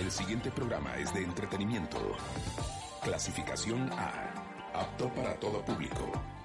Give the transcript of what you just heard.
El siguiente programa es de entretenimiento. Clasificación A. Apto para todo público.